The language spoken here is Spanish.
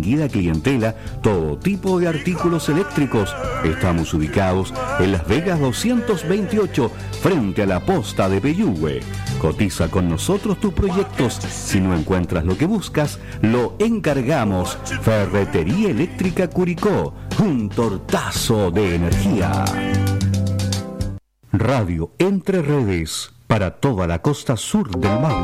clientela, todo tipo de artículos eléctricos. Estamos ubicados en Las Vegas 228, frente a la posta de Peyúgue. Cotiza con nosotros tus proyectos. Si no encuentras lo que buscas, lo encargamos. Ferretería Eléctrica Curicó, un tortazo de energía. Radio Entre Redes, para toda la costa sur del Maule.